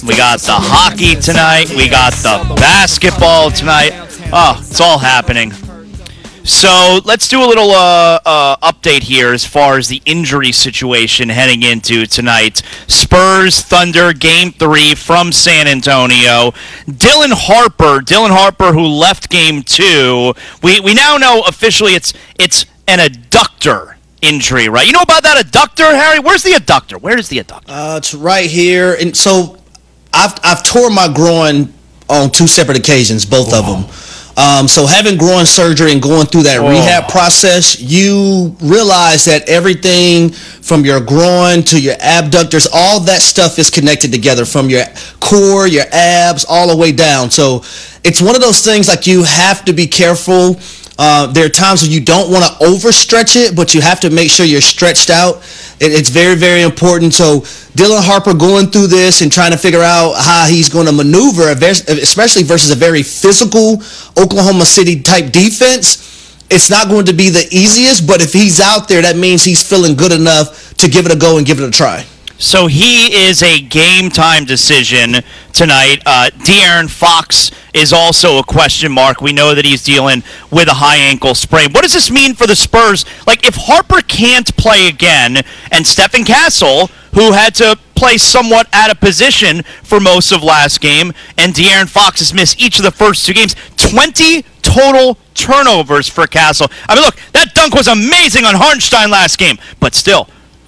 We got the hockey tonight. We got the basketball tonight. Oh, it's all happening. So let's do a little update here as far as the injury situation heading into tonight. Spurs Thunder Game 3 from San Antonio. Dylan Harper, who left Game 2. We now know officially it's an adductor injury, right? You know about that adductor, Harry? Where's the adductor? Where is the adductor? It's right here. And so I've torn my groin on two separate occasions, both of them. So having groin surgery and going through that rehab process, you realize that everything from your groin to your abductors, all that stuff is connected together, from your core, your abs, all the way down. So it's one of those things, like, you have to be careful. There are times when you don't want to overstretch it, but you have to make sure you're stretched out. It's very, very important. So Dylan Harper going through this and trying to figure out how he's going to maneuver, especially versus a very physical Oklahoma City type defense. It's not going to be the easiest, but if he's out there, that means he's feeling good enough to give it a go and give it a try. So he is a game-time decision tonight. De'Aaron Fox is also a question mark. We know that he's dealing with a high ankle sprain. What does this mean for the Spurs? Like, if Harper can't play again, and Stephen Castle, who had to play somewhat out of position for most of last game, and De'Aaron Fox has missed each of the first two games, 20 total turnovers for Castle. I mean, look, that dunk was amazing on Hartenstein last game, but still,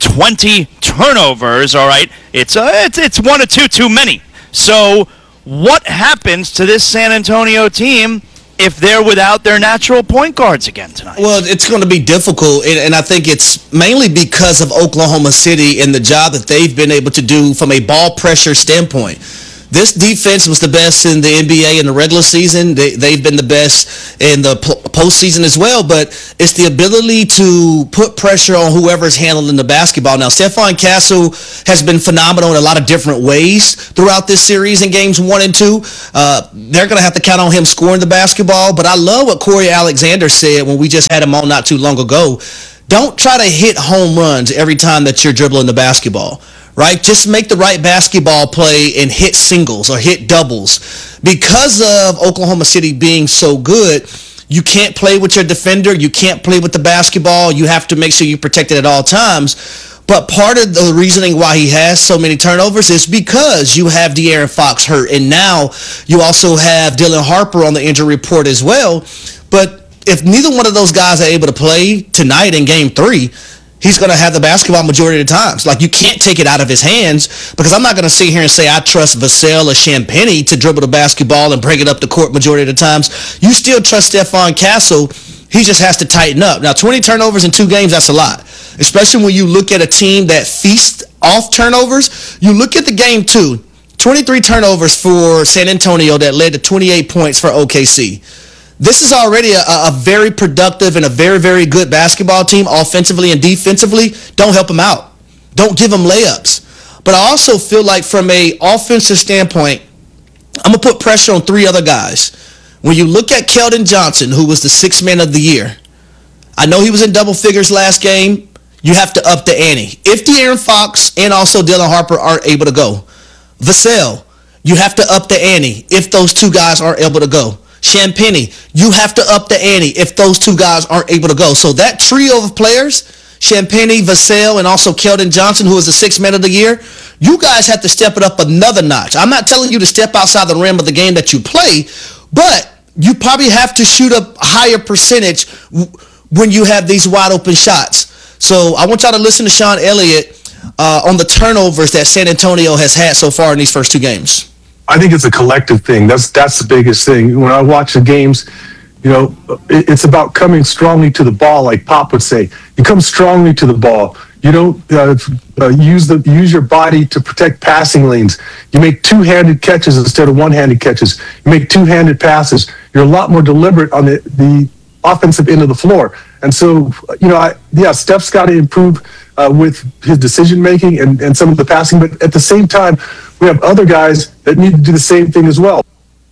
20 turnovers, all right? It's one or two too many. So what happens to this San Antonio team if they're without their natural point guards again tonight? Well, it's going to be difficult, and I think it's mainly because of Oklahoma City and the job that they've been able to do from a ball pressure standpoint. This defense was the best in the NBA in the regular season. They've been the best in the postseason as well, but it's the ability to put pressure on whoever's handling the basketball. Now, Stephon Castle has been phenomenal in a lot of different ways throughout this series in games 1 and 2. They're going to have to count on him scoring the basketball, but I love what Corey Alexander said when we just had him on not too long ago. Don't try to hit home runs every time that you're dribbling the basketball. Right? Just make the right basketball play and hit singles or hit doubles. Because of Oklahoma City being so good, you can't play with your defender. You can't play with the basketball. You have to make sure you protect it at all times. But part of the reasoning why he has so many turnovers is because you have De'Aaron Fox hurt. And now you also have Dylan Harper on the injury report as well. But if neither one of those guys are able to play tonight in Game 3, he's going to have the basketball majority of the times. Like, you can't take it out of his hands, because I'm not going to sit here and say I trust Vassell or Champagnie to dribble the basketball and bring it up the court majority of the times. You still trust Stephon Castle. He just has to tighten up. Now, 20 turnovers in 2 games, that's a lot. Especially when you look at a team that feasts off turnovers. You look at the Game 2, 23 turnovers for San Antonio that led to 28 points for OKC. This is already a very productive and a very, very good basketball team offensively and defensively. Don't help them out. Don't give them layups. But I also feel like from a offensive standpoint, I'm going to put pressure on 3 other guys. When you look at Keldon Johnson, who was the 6th man of the year, I know he was in double figures last game. You have to up the ante. If De'Aaron Fox and also Dylan Harper aren't able to go, Vassell, you have to up the ante if those 2 guys aren't able to go. Champagnie, you have to up the ante if those 2 guys aren't able to go. So that trio of players, Champagnie, Vassell, and also Keldon Johnson, who is the 6th man of the year, you guys have to step it up another notch. I'm not telling you to step outside the rim of the game that you play, but you probably have to shoot a higher percentage when you have these wide open shots. So I want y'all to listen to Sean Elliott on the turnovers that San Antonio has had so far in these first 2 games. I think it's a collective thing. That's the biggest thing. When I watch the games, it's about coming strongly to the ball, like Pop would say. You come strongly to the ball. You don't use your body to protect passing lanes. You make 2-handed catches instead of 1-handed catches. You make 2-handed passes. You're a lot more deliberate on the offensive end of the floor. And so, Steph's got to improve with his decision making and some of the passing, but at the same time, we have other guys that need to do the same thing as well.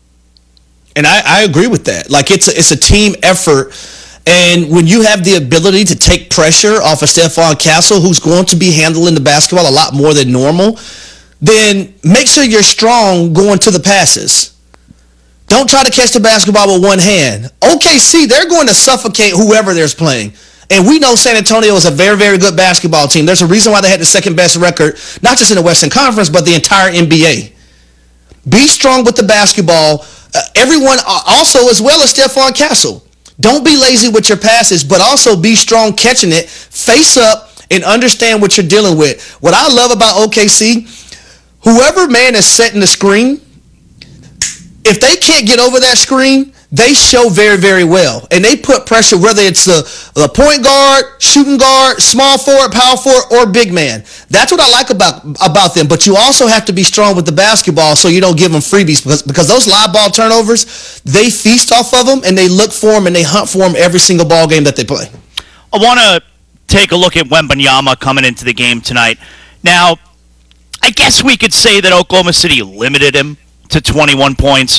And I agree with that. Like, it's a team effort. And when you have the ability to take pressure off of Stephon Castle, who's going to be handling the basketball a lot more than normal, then make sure you're strong going to the passes. Don't try to catch the basketball with one hand. OKC, they're going to suffocate whoever they're playing. And we know San Antonio is a very, very good basketball team. There's a reason why they had the second best record, not just in the Western Conference, but the entire NBA. Be strong with the basketball. Everyone also, as well as Stephon Castle. Don't be lazy with your passes, but also be strong catching it, face up, and understand what you're dealing with. What I love about OKC, whoever man is setting the screen, if they can't get over that screen, they show very, very well. And they put pressure, whether it's the point guard, shooting guard, small forward, power forward, or big man. That's what I like about them. But you also have to be strong with the basketball so you don't give them freebies, because those live ball turnovers, they feast off of them, and they look for them, and they hunt for them every single ball game that they play. I want to take a look at Wembanyama coming into the game tonight. Now, I guess we could say that Oklahoma City limited him to 21 points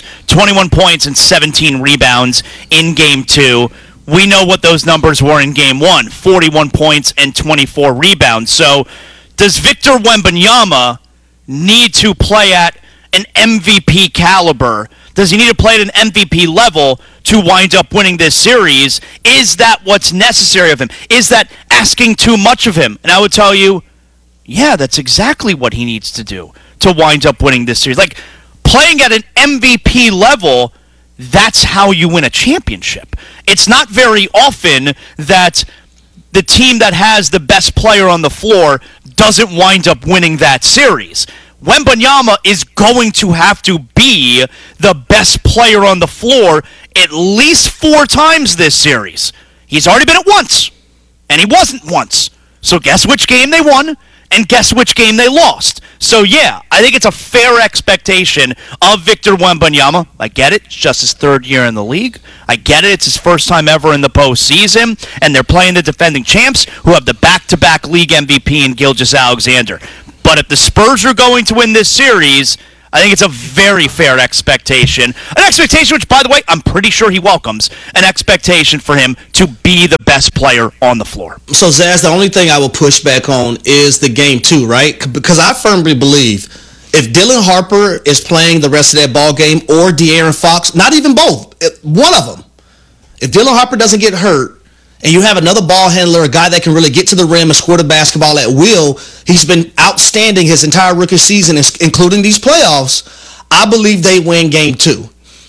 and 17 rebounds in Game 2. We know what those numbers were in Game 1, 41 points and 24 rebounds. So does Victor Wembanyama need to play at an MVP caliber? Does he need to play at an MVP level to wind up winning this series? Is that what's necessary of him? Is that asking too much of him? And I would tell you, yeah, that's exactly what he needs to do to wind up winning this series. Like, playing at an MVP level, that's how you win a championship. It's not very often that the team that has the best player on the floor doesn't wind up winning that series. Wembanyama is going to have to be the best player on the floor at least 4 times this series. He's already been it once, and he wasn't once. So guess which game they won, and guess which game they lost. So yeah, I think it's a fair expectation of Victor Wembanyama. I get it, it's just his 3rd year in the league. I get it, it's his first time ever in the postseason, and they're playing the defending champs who have the back-to-back league MVP in Gilgeous-Alexander. But if the Spurs are going to win this series, I think it's a very fair expectation. An expectation which, by the way, I'm pretty sure he welcomes. An expectation for him to be the best player on the floor. So, Zaz, the only thing I will push back on is the Game 2, right? Because I firmly believe if Dylan Harper is playing the rest of that ball game, or De'Aaron Fox, not even both, one of them, if Dylan Harper doesn't get hurt, and you have another ball handler, a guy that can really get to the rim and score the basketball at will, he's been outstanding his entire rookie season, including these playoffs, I believe they win Game 2.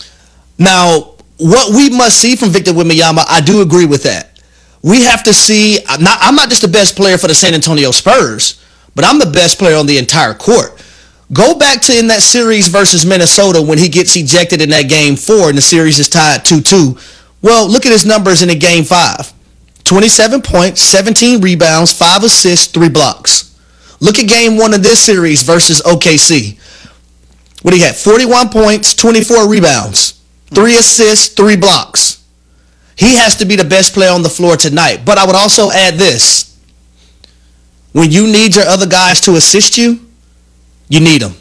Now, what we must see from Victor Wembanyama, I do agree with that. We have to see, I'm not just the best player for the San Antonio Spurs, but I'm the best player on the entire court. Go back to in that series versus Minnesota when he gets ejected in that Game 4 and the series is tied 2-2. Well, look at his numbers in the Game 5. 27 points, 17 rebounds, 5 assists, 3 blocks. Look at Game 1 of this series versus OKC. What do you have? 41 points, 24 rebounds, 3 assists, 3 blocks. He has to be the best player on the floor tonight. But I would also add this. When you need your other guys to assist you, you need them.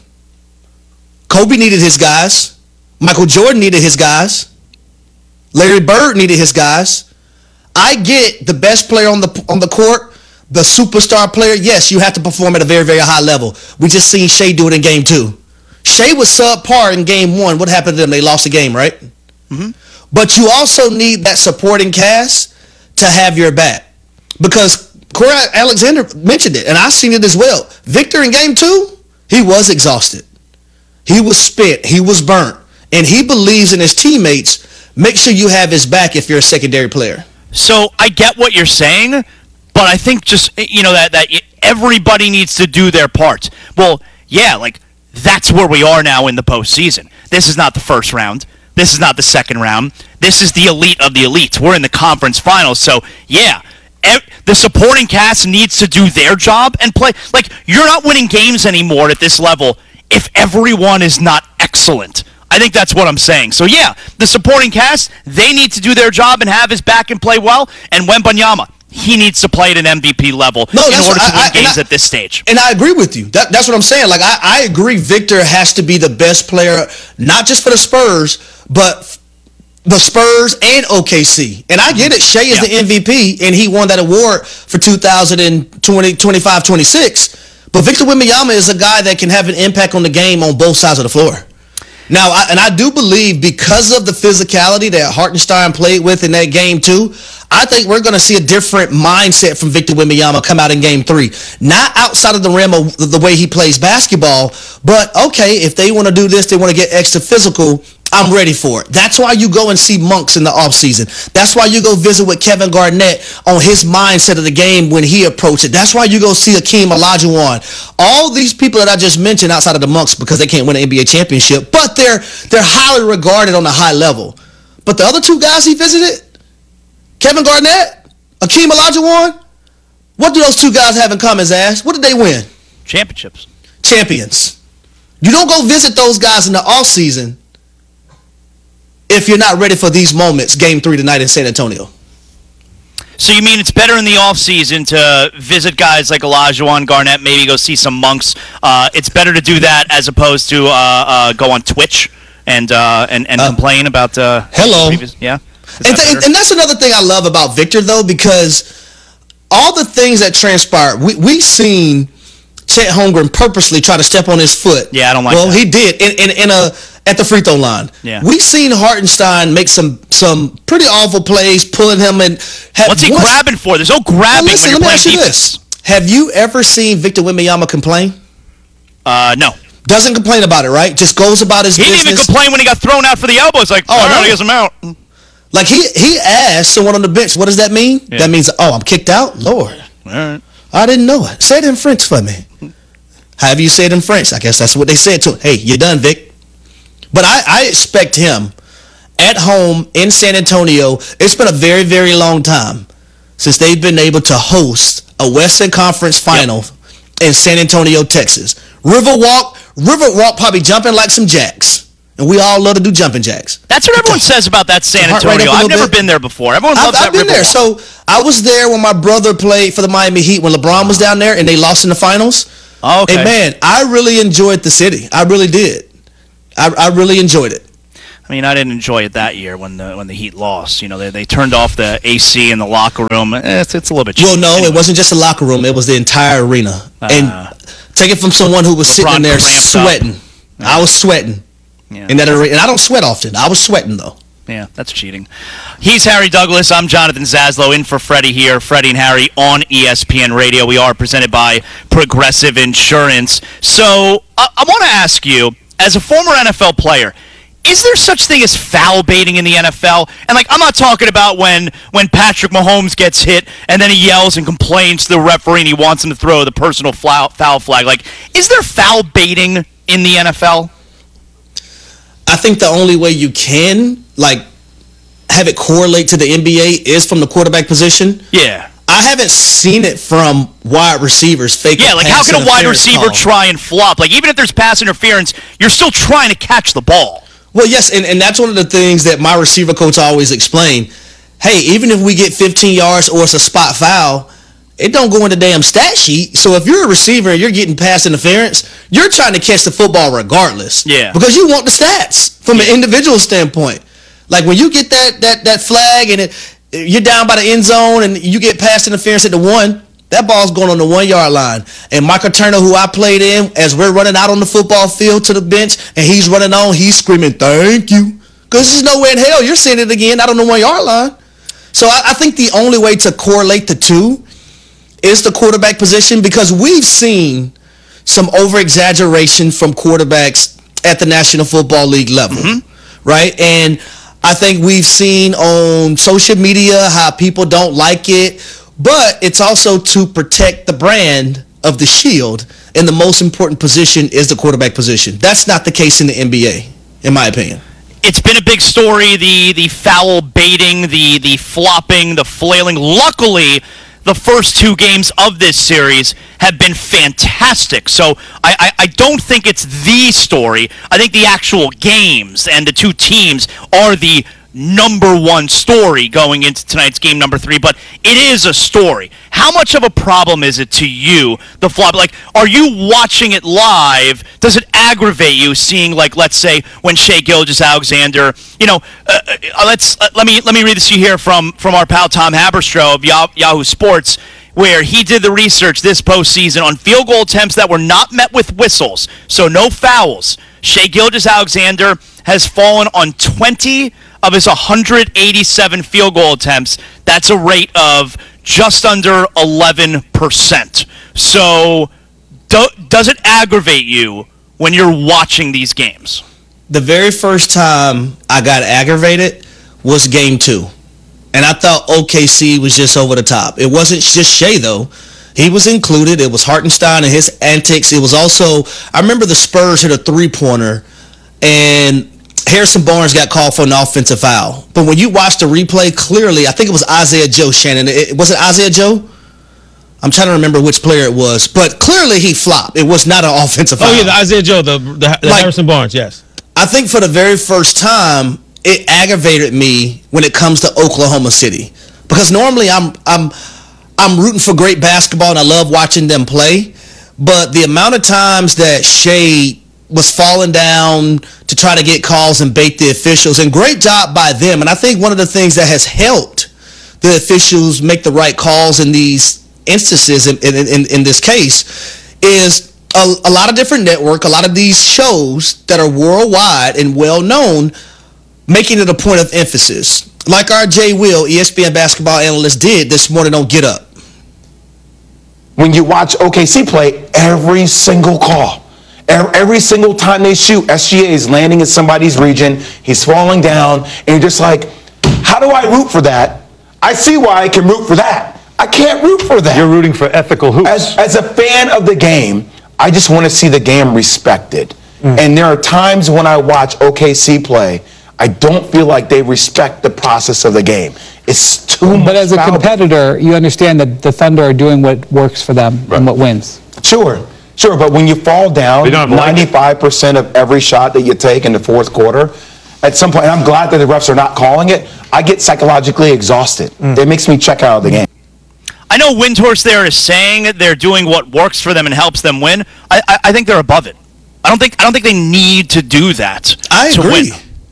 Kobe needed his guys. Michael Jordan needed his guys. Larry Bird needed his guys. I get the best player on the court, the superstar player. Yes, you have to perform at a very, very high level. We just seen Shea do it in Game 2. Shea was subpar in Game 1. What happened to them? They lost the game, right? Mm-hmm. But you also need that supporting cast to have your back. Because Corey Alexander mentioned it, and I've seen it as well. Victor in Game 2, he was exhausted. He was spent. He was burnt. And he believes in his teammates. Make sure you have his back if you're a secondary player. So I get what you're saying, but I think just, that everybody needs to do their part. Well, yeah, like, that's where we are now in the postseason. This is not the first round. This is not the second round. This is the elite of the elites. We're in the conference finals. So, yeah, the supporting cast needs to do their job and play. Like, you're not winning games anymore at this level if everyone is not excellent. I think that's what I'm saying. So, yeah, the supporting cast, they need to do their job and have his back and play well. And Wembanyama, he needs to play at an MVP level in order to win games at this stage. And I agree with you. That's what I'm saying. Like, I agree Victor has to be the best player, not just for the Spurs, but the Spurs and OKC. And I get it. Shea is the MVP, and he won that award for 2025-26. But Victor Wembanyama is a guy that can have an impact on the game on both sides of the floor. Now, I do believe because of the physicality that Hartenstein played with in that game too, I think we're going to see a different mindset from Victor Wembanyama come out in game 3. Not outside of the rim of the way he plays basketball, but okay, if they want to do this, they want to get extra physical, I'm ready for it. That's why you go and see Monks in the offseason. That's why you go visit with Kevin Garnett on his mindset of the game when he approached it. That's why you go see Akeem Olajuwon. All these people that I just mentioned outside of the Monks because they can't win an NBA championship, but they're highly regarded on a high level. But the other 2 guys he visited, Kevin Garnett, Akeem Olajuwon, what do those 2 guys have in common, Zaz? What did they win? Championships. Champions. You don't go visit those guys in the offseason if you're not ready for these moments, game 3 tonight in San Antonio. So you mean it's better in the offseason to visit guys like Olajuwon, Garnett, maybe go see some Monks. It's better to do that as opposed to go on Twitch and complain about hello. Previous, yeah. And that's another thing I love about Victor, though, because all the things that transpired, we seen Chet Holmgren purposely try to step on his foot. Yeah, I don't like that. Well, he did at the free throw line. Yeah. We seen Hartenstein make some pretty awful plays, pulling him and. What's he grabbing for? There's no grabbing when you're playing defense. Have you ever seen Victor Wembanyama complain? No. Doesn't complain about it, right? Just goes about his business. He didn't even complain when he got thrown out for the elbow. It's like, no. I guess I'm out. Like he asked someone on the bench, what does that mean? Yeah. That means, I'm kicked out? Lord. All right. I didn't know it. Say it in French for me. However you say it in French. I guess that's what they said to him. Hey, you're done, Vic. But I expect him at home in San Antonio. It's been a very, very long time since they've been able to host a Western Conference final in San Antonio, Texas. Riverwalk probably jumping like some jacks. And we all love to do jumping jacks. That's what everyone says about that San Antonio. I've never been there before. Everyone loves that Riverwalk. I've been there. So I was there when my brother played for the Miami Heat when LeBron was down there and they lost in the finals. Oh, okay. And man, I really enjoyed the city. I really did. I really enjoyed it. I mean, I didn't enjoy it that year when the Heat lost. You know, they turned off the AC in the locker room. It's a little bit cheap. Well, no, anyway. It wasn't just the locker room. It was the entire arena. And take it from someone who was sitting in there sweating. I was sweating in that arena. And I don't sweat often. I was sweating, though. Yeah, that's cheating. He's Harry Douglas. I'm Jonathan Zaslow, in for Freddie here. Freddie and Harry on ESPN Radio. We are presented by Progressive Insurance. So I want to ask you, as a former NFL player, is there such thing as foul baiting in the NFL? And, I'm not talking about when Patrick Mahomes gets hit and then he yells and complains to the referee and he wants him to throw the personal foul flag. Is there foul baiting in the NFL? I think the only way you can, have it correlate to the NBA is from the quarterback position. Yeah. I haven't seen it from wide receivers fake. Yeah, how can a wide receiver try and flop? Even if there's pass interference, you're still trying to catch the ball. Well, yes, and that's one of the things that my receiver coach always explained. Hey, even if we get 15 yards or it's a spot foul, it don't go in the damn stat sheet. So if you're a receiver and you're getting pass interference, you're trying to catch the football regardless. Yeah. Because you want the stats from an individual standpoint. When you get that flag and you're down by the end zone and you get pass interference at the 1, that ball's going on the 1 yard line. And Michael Turner, who I played in, as we're running out on the football field to the bench and he's running on, he's screaming, thank you. Because there's no way in hell you're seeing it again out on the 1 yard line. So I think the only way to correlate the two is the quarterback position, because we've seen some over-exaggeration from quarterbacks at the National Football League level, right? And I think we've seen on social media how people don't like it, but it's also to protect the brand of the Shield, and the most important position is the quarterback position. That's not the case in the NBA, in my opinion. It's been a big story, the foul baiting, the flopping, the flailing. Luckily, the first 2 games of this series have been fantastic. So I don't think it's the story. I think the actual games and the 2 teams are the number 1 story going into tonight's game number 3, but it is a story. How much of a problem is it to you, the flop? Are you watching it live? Does it aggravate you seeing, let's say, when Shai Gilgeous-Alexander, let me read this to you here from our pal Tom Haberstroh of Yahoo Sports. where he did the research this postseason on field goal attempts that were not met with whistles, so no fouls. Shai Gilgeous-Alexander has fallen on 20 of his 187 field goal attempts. That's a rate of just under 11%. So does it aggravate you when you're watching these games? The very first time I got aggravated was game 2. And I thought OKC was just over the top. It wasn't just Shai, though. He was included. It was Hartenstein and his antics. It was also, I remember the Spurs hit a three-pointer, and Harrison Barnes got called for an offensive foul. But when you watch the replay, clearly, I think it was Isaiah Joe, Shannon. Was it Isaiah Joe? I'm trying to remember which player it was. But clearly he flopped. It was not an offensive foul. Oh, yeah, the Isaiah Joe, the Harrison Barnes, yes. I think for the very first time, it aggravated me when it comes to Oklahoma City, because normally I'm rooting for great basketball and I love watching them play, but the amount of times that Shai was falling down to try to get calls and bait the officials, and great job by them. And I think one of the things that has helped the officials make the right calls in these instances, in this case, is a lot of different network, a lot of these shows that are worldwide and well known, making it a point of emphasis, like our Jay Will, ESPN basketball analyst, did this morning on Get Up. When you watch OKC play, every single call, every single time they shoot, SGA is landing in somebody's region, he's falling down, and you're just like, how do I root for that? I see why I can root for that. I can't root for that. You're rooting for ethical hoops. As a fan of the game, I just want to see the game respected. And there are times when I watch OKC play, I don't feel like they respect the process of the game. It's too much. But as a competitor, you understand that the Thunder are doing what works for them and what wins. Sure. But when you fall down 95% of every shot that you take in the fourth quarter, at some point, and I'm glad that the refs are not calling it, I get psychologically exhausted. It makes me check out of the game. I know Windhorst there is saying they're doing what works for them and helps them win. I think they're above it. I don't think they need to do that. I agree. Win.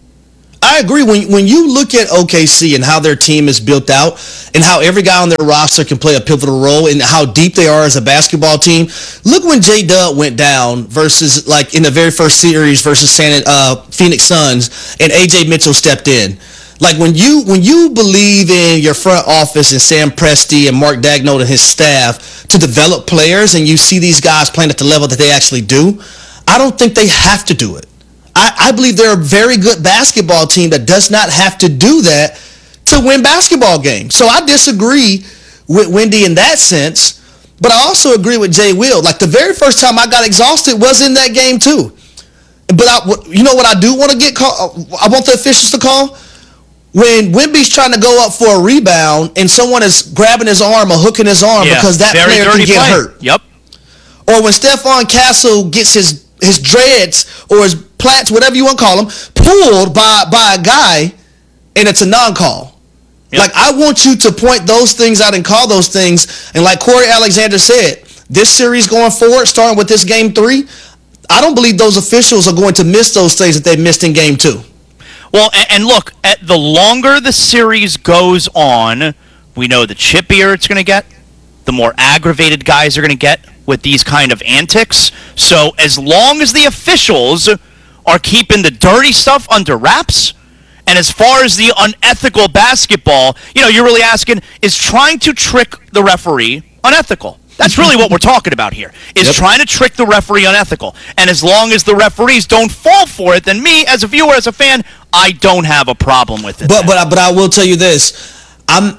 I agree. When you look at OKC and how their team is built out and how every guy on their roster can play a pivotal role and how deep they are as a basketball team, look when J-Dub went down versus, like, in the very first series versus Phoenix Suns, and A.J. Mitchell stepped in. Like, when you believe in your front office and Sam Presti and Mark Daigneault and his staff to develop players, and you see these guys playing at the level that they actually do, I don't think they have to do it. I believe they're a very good basketball team that does not have to do that to win basketball games. So I disagree with Wendy in that sense, but I also agree with Jay Will. Like, the very first time I got exhausted was in that game too. But you know what I do want to get call? I want the officials to call? When Wemby's trying to go up for a rebound and someone is grabbing his arm or hooking his arm because that player can get hurt. Yep. Or when Stephon Castle gets his dreads or his plaits, whatever you want to call them, pulled by a guy, and it's a non-call. Yep. Like, I want you to point those things out and call those things. And like Corey Alexander said, this series going forward, starting with this game 3, I don't believe those officials are going to miss those things that they missed in game 2. Well, and look, the longer the series goes on, we know the chippier it's going to get, the more aggravated guys are going to get with these kind of antics. So as long as the officials are keeping the dirty stuff under wraps, and as far as the unethical basketball, you're really asking, is trying to trick the referee unethical? That's really what we're talking about here, is trying to trick the referee unethical. And as long as the referees don't fall for it, then me, as a viewer, as a fan, I don't have a problem with it. But I will tell you this.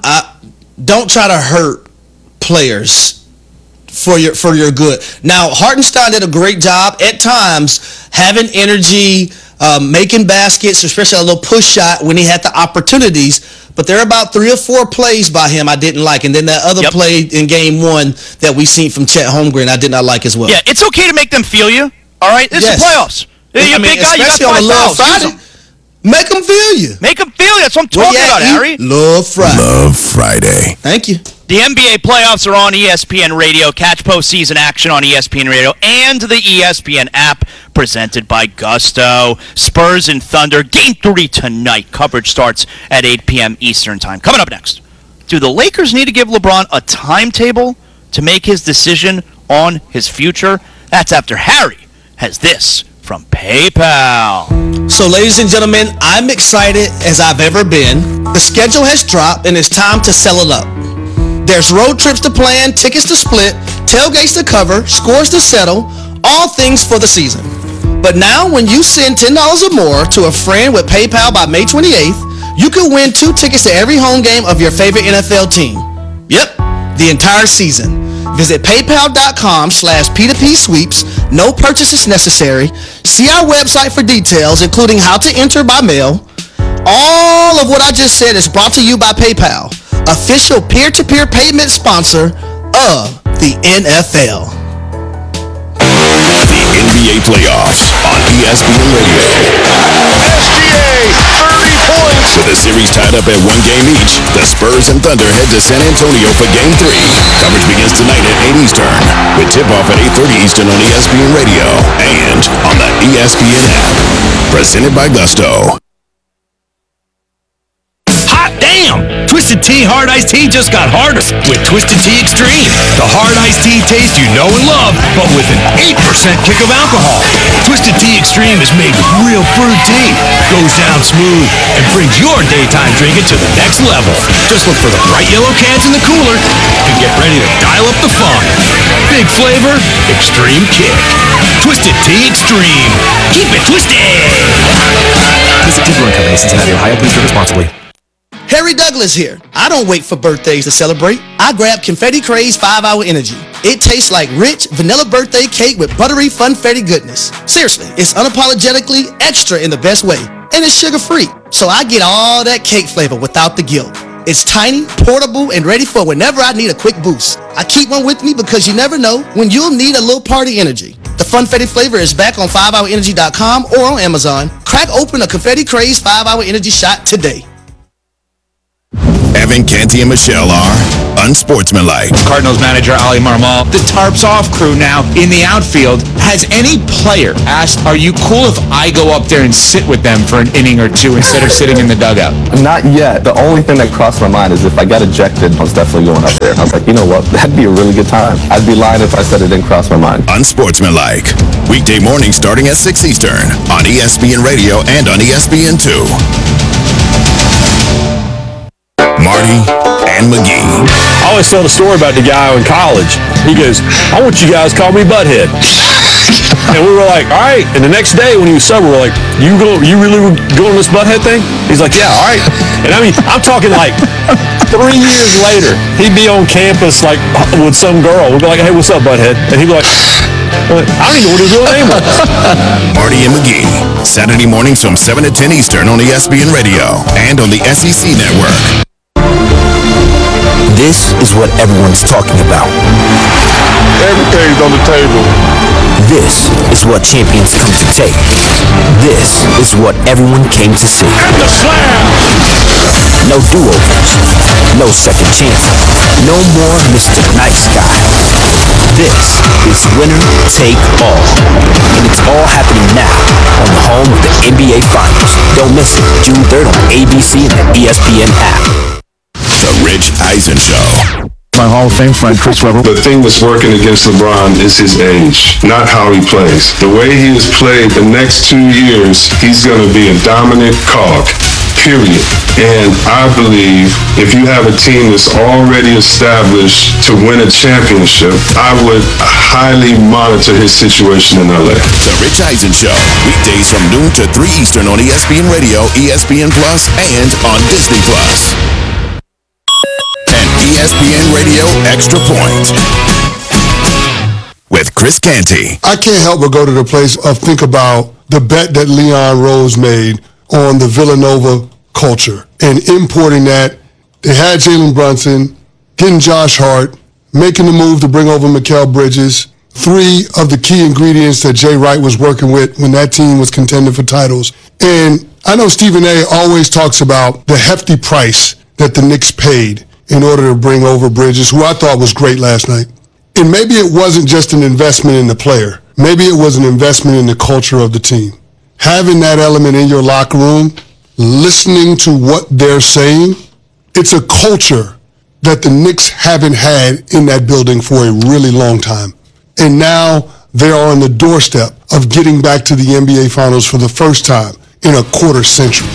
Don't try to hurt players for your good. Now, Hartenstein did a great job at times having energy, making baskets, especially a little push shot when he had the opportunities. But there are about 3 or 4 plays by him I didn't like. And then that other play in game 1 that we seen from Chet Holmgren I did not like as well. Yeah, it's okay to make them feel you. All right? It's the playoffs. You're a big guy, you got 5 fouls. Friday, make them feel you. Make them feel you. That's what I'm talking about, Harry. Love Friday. Love Friday. Thank you. The NBA playoffs are on ESPN Radio. Catch postseason action on ESPN Radio and the ESPN app, presented by Gusto. Spurs and Thunder, Game 3 tonight. Coverage starts at 8 p.m. Eastern Time. Coming up next, Do the Lakers need to give LeBron a timetable to make his decision on his future? That's after Harry has this from PayPal. So, ladies and gentlemen, I'm excited as I've ever been. The schedule has dropped, and it's time to sell it up. There's road trips to plan, tickets to split, tailgates to cover, scores to settle, all things for the season. But now, when you send $10 or more to a friend with PayPal by May 28th, you can win 2 tickets to every home game of your favorite NFL team. Yep, the entire season. Visit paypal.com/P2P sweeps. No purchases necessary. See our website for details, including how to enter by mail. All of what I just said is brought to you by PayPal, official peer-to-peer payment sponsor of the NFL. The NBA playoffs on ESPN Radio. SGA, 30 points. With the series tied up at 1 game each, the Spurs and Thunder head to San Antonio for Game 3. Coverage begins tonight at 8 Eastern, with tip-off at 8:30 Eastern on ESPN Radio and on the ESPN app. Presented by Gusto. Hot damn! Twisted Tea Hard Iced Tea just got harder with Twisted Tea Extreme. The hard iced tea taste you know and love, but with an 8% kick of alcohol. Twisted Tea Extreme is made with real brewed tea, goes down smooth, and brings your daytime drinking to the next level. Just look for the bright yellow cans in the cooler and get ready to dial up the fun. Big flavor, extreme kick. Twisted Tea Extreme. Keep it twisted! Twisted Tea Brewing Company, Cincinnati, Ohio. Please drink responsibly. Harry Douglas here. I don't wait for birthdays to celebrate. I grab Confetti Craze 5-Hour Energy. It tastes like rich vanilla birthday cake with buttery funfetti goodness. Seriously, it's unapologetically extra in the best way. And it's sugar-free. So I get all that cake flavor without the guilt. It's tiny, portable, and ready for whenever I need a quick boost. I keep one with me because you never know when you'll need a little party energy. The Funfetti flavor is back on 5hourenergy.com or on Amazon. Crack open a Confetti Craze 5-Hour Energy shot today. Evan, Canty, and Michelle are unsportsmanlike. Cardinals manager Ali Marmol, the tarps off crew now in the outfield. Has any player asked, are you cool if I go up there and sit with them for an inning or two instead of sitting in the dugout? Not yet. The only thing that crossed my mind is if I got ejected, I was definitely going up there. I was like, you know what? That'd be a really good time. I'd be lying if I said it didn't cross my mind. Unsportsmanlike. Weekday mornings starting at 6 Eastern on ESPN Radio and on ESPN2. Marty and McGee. I always tell the story about the guy in college. He goes, I want you guys to call me Butthead. And we were like, all right. And the next day when he was sober, we're like, you really were going on this Butthead thing? He's like, yeah, all right. And I mean, I'm talking like 3 years later, he'd be on campus like with some girl. We'd be like, hey, what's up, Butthead? And he'd be like, I don't even know what his real name was. Marty and McGee, Saturday mornings from 7 to 10 Eastern on ESPN Radio and on the SEC Network. This is what everyone's talking about. Everything's on the table. This is what champions come to take. This is what everyone came to see. And the slam! No do-overs. No second chances. No more Mr. Nice Guy. This is winner take all. And it's all happening now on the home of the NBA Finals. Don't miss it. June 3rd on ABC and the ESPN app. The Rich Eisen Show. My Hall of Fame friend, Chris Webber. The thing that's working against LeBron is his age, not how he plays. The way he has played the next 2 years, he's going to be a dominant cog, period. And I believe if you have a team that's already established to win a championship, I would highly monitor his situation in LA. The Rich Eisen Show, weekdays from noon to 3 Eastern on ESPN Radio, ESPN Plus, and on Disney Plus. ESPN Radio Extra Point with Chris Canty. I can't help but go to the place of think about the bet that Leon Rose made on the Villanova culture and importing that. They had Jalen Brunson, getting Josh Hart, making the move to bring over Mikal Bridges, 3 of the key ingredients that Jay Wright was working with when that team was contending for titles. And I know Stephen A. always talks about the hefty price that the Knicks paid in order to bring over Bridges, who I thought was great last night. And maybe it wasn't just an investment in the player. Maybe it was an investment in the culture of the team. Having that element in your locker room, listening to what they're saying, it's a culture that the Knicks haven't had in that building for a really long time. And now they are on the doorstep of getting back to the NBA Finals for the first time in a quarter century.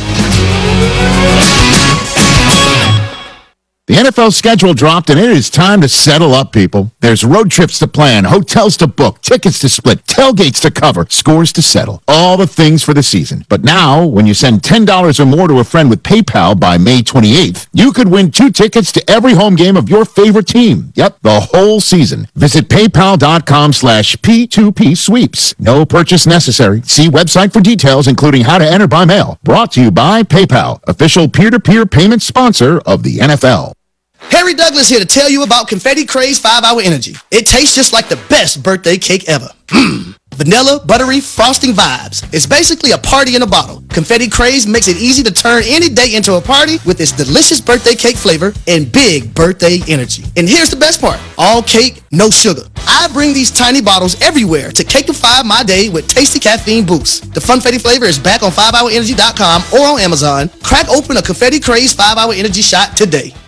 The NFL schedule dropped, and it is time to settle up, people. There's road trips to plan, hotels to book, tickets to split, tailgates to cover, scores to settle. All the things for the season. But now, when you send $10 or more to a friend with PayPal by May 28th, you could win 2 tickets to every home game of your favorite team. Yep, the whole season. Visit paypal.com/P2P sweeps. No purchase necessary. See website for details, including how to enter by mail. Brought to you by PayPal, official peer-to-peer payment sponsor of the NFL. Harry Douglas here to tell you about Confetti Craze 5-Hour Energy. It tastes just like the best birthday cake ever. Vanilla, buttery, frosting vibes. It's basically a party in a bottle. Confetti Craze makes it easy to turn any day into a party with its delicious birthday cake flavor and big birthday energy. And here's the best part. All cake, no sugar. I bring these tiny bottles everywhere to cakeify my day with tasty caffeine boost. The Funfetti flavor is back on 5hourenergy.com or on Amazon. Crack open a Confetti Craze 5-Hour Energy shot today.